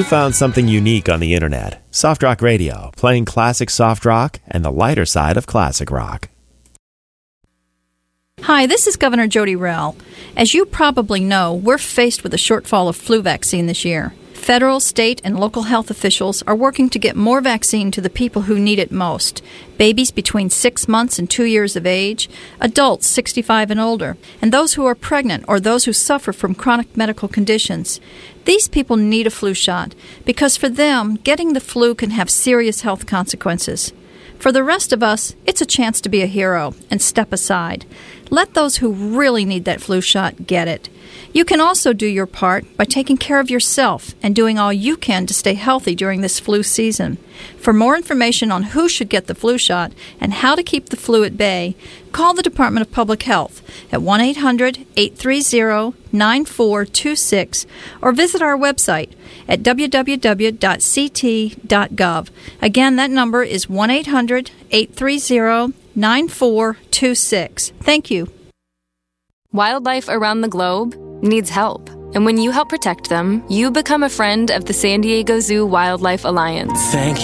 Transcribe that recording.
You found something unique on the internet. Soft Rock Radio, playing classic soft rock and the lighter side of classic rock. Hi, this is Governor Jody Rell. As you probably know, we're faced with a shortfall of flu vaccine this year. Federal, state, and local health officials are working to get more vaccine to the people who need it most. Babies between 6 months and 2 years of age, adults 65 and older, and those who are pregnant or those who suffer from chronic medical conditions. These people need a flu shot because for them, getting the flu can have serious health consequences. For the rest of us, it's a chance to be a hero and step aside. Let those who really need that flu shot get it. You can also do your part by taking care of yourself and doing all you can to stay healthy during this flu season. For more information on who should get the flu shot and how to keep the flu at bay, call the Department of Public Health at 1-800-830-9426 or visit our website at www.ct.gov. Again, that number is 1-800-830-9426. Thank you. Wildlife around the globe needs help. And when you help protect them, you become a friend of the San Diego Zoo Wildlife Alliance. Thank you.